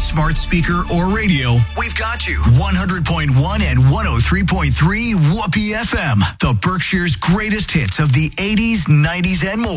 smart speaker or radio, we've got you. 100.1 and 103.3 Whoopee FM, the Berkshire's greatest hits of the 80s, 90s, and more.